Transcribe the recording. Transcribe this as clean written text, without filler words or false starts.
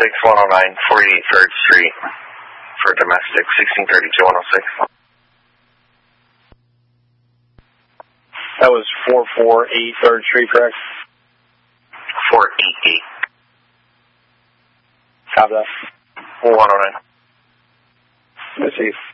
109, 48 3rd Street for domestic, 1632-106. That was 448 3rd Street, correct? 488. Copy that. 109. Let's see.